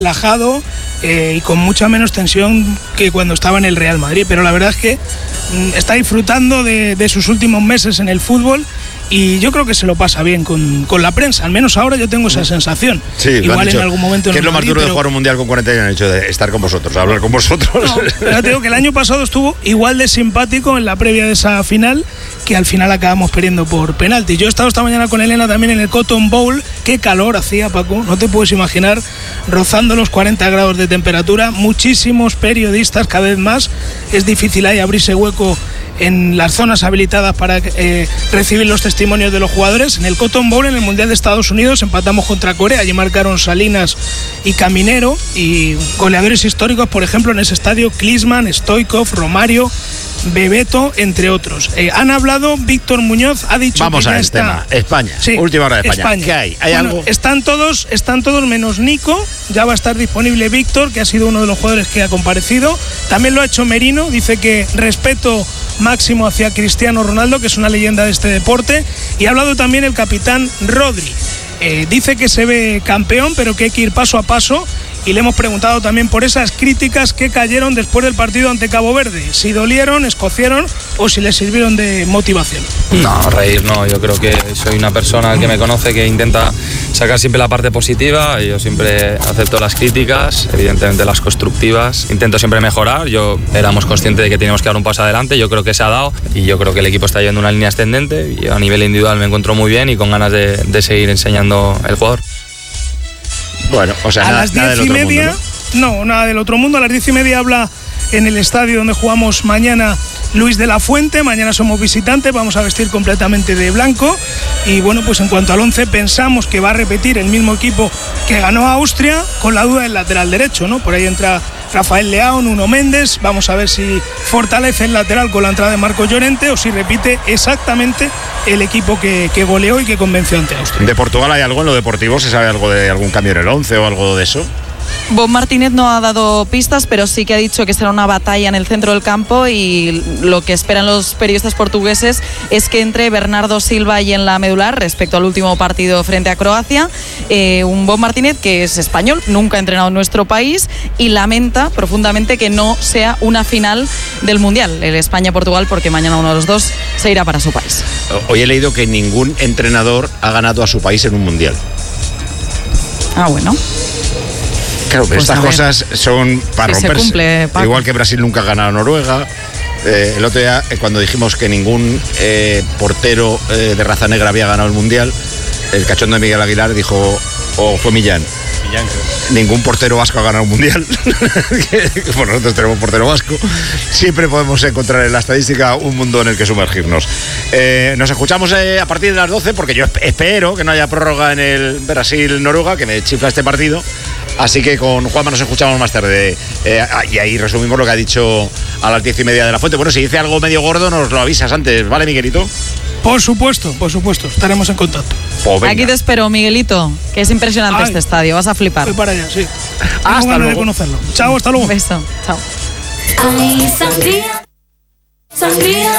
relajado y con mucha menos tensión que cuando estaba en el Real Madrid, pero la verdad es que está disfrutando de sus últimos meses en el fútbol y yo creo que se lo pasa bien con la prensa, al menos ahora yo tengo esa sensación. Sí, igual en algún momento. ¿Qué es lo más duro de jugar un mundial con 40 años? El hecho de estar con vosotros, hablar con vosotros. No, pero te digo que el año pasado estuvo igual de simpático en la previa de esa final, que al final acabamos perdiendo por penalti. Yo he estado esta mañana con Elena también en el Cotton Bowl. Qué calor hacía, Paco, no te puedes imaginar, rozando los 40 grados de temperatura, muchísimos periodistas, cada vez más, es difícil ahí abrirse hueco en las zonas habilitadas para recibir los testimonios de los jugadores. En el Cotton Bowl, en el Mundial de Estados Unidos, empatamos contra Corea, allí marcaron Salinas y Caminero, y goleadores históricos, por ejemplo, en ese estadio, Klinsmann, Stoichkov, Romario, Bebeto, entre otros. Han hablado, Víctor Muñoz ha dicho vamos que ya al está. tema, España, Sí, última hora de España. España. ¿Qué hay? ¿Hay algo? Están todos menos Nico, ya va a estar disponible Víctor, que ha sido uno de los jugadores que ha comparecido. También lo ha hecho Merino, dice que respeto máximo hacia Cristiano Ronaldo, que es una leyenda de este deporte, y ha hablado también el capitán Rodri. Dice que se ve campeón, pero que hay que ir paso a paso, y le hemos preguntado también por esas críticas que cayeron después del partido ante Cabo Verde, si dolieron, escocieron o si les sirvieron de motivación. No, reír no, yo creo que soy una persona que me conoce que intenta sacar siempre la parte positiva, y yo siempre acepto las críticas, evidentemente las constructivas, intento siempre mejorar. Yo éramos conscientes de que teníamos que dar un paso adelante, yo creo que se ha dado, y yo creo que el equipo está llevando una línea ascendente, y a nivel individual me encuentro muy bien y con ganas de seguir enseñando el jugador. Bueno, o sea, a las 10:30, no, nada del otro mundo. A las 10:30 habla en el estadio donde jugamos mañana Luis de la Fuente. Mañana somos visitantes, vamos a vestir completamente de blanco. Y bueno, pues en cuanto al 11, pensamos que va a repetir el mismo equipo que ganó a Austria, con la duda del lateral derecho, ¿no? Por ahí entra Rafael Leao, Nuno Méndez. Vamos a ver si fortalece el lateral con la entrada de Marco Llorente o si repite exactamente el equipo que goleó y que convenció ante Austria. ¿De Portugal hay algo en lo deportivo? ¿Se sabe algo de algún cambio en el 11 o algo de eso? Bob Martínez no ha dado pistas, pero sí que ha dicho que será una batalla en el centro del campo, y lo que esperan los periodistas portugueses es que entre Bernardo Silva y en la medular respecto al último partido frente a Croacia. Un Bob Martínez que es español, nunca ha entrenado en nuestro país y lamenta profundamente que no sea una final del Mundial, el España-Portugal, porque mañana uno de los dos se irá para su país. Hoy he leído que ningún entrenador ha ganado a su país en un Mundial. Ah, bueno. Claro, pero pues estas cosas son para si romperse. Cumple, igual que Brasil nunca ha ganado a Noruega. El otro día, cuando dijimos que ningún portero de raza negra había ganado el Mundial, el cachondo de Miguel Aguilar dijo, o fue Millán, ningún portero vasco ha ganado un Mundial. Pues nosotros tenemos portero vasco. Siempre podemos encontrar en la estadística un mundo en el que sumergirnos. Nos escuchamos a partir de las 12, porque yo espero que no haya prórroga en el Brasil-Noruega, que me chifla este partido. Así que con Juanma nos escuchamos más tarde. Y ahí resumimos lo que ha dicho a las 10:30 de la Fuente. Bueno, si dice algo medio gordo, nos lo avisas antes, ¿vale, Miguelito? Por supuesto, estaremos en contacto. Aquí te espero, Miguelito, que es impresionante este estadio, vas a flipar. Voy para allá, sí. Hasta luego. De conocerlo. Chao, hasta luego. Un beso, chao. Ay, sangría, sangría.